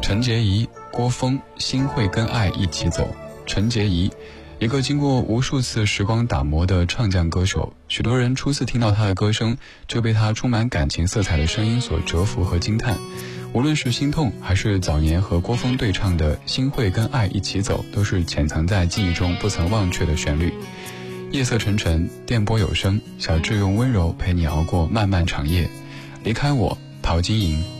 陈洁仪、郭峰，心会跟爱一起走。陈洁仪，一个经过无数次时光打磨的唱将歌手，许多人初次听到他的歌声，就被他充满感情色彩的声音所折服和惊叹。无论是心痛，还是早年和郭峰对唱的《心会跟爱一起走》，都是潜藏在记忆中不曾忘却的旋律。夜色沉沉，电波有声，小智用温柔陪你熬过漫漫长夜。离开我，陶晶莹。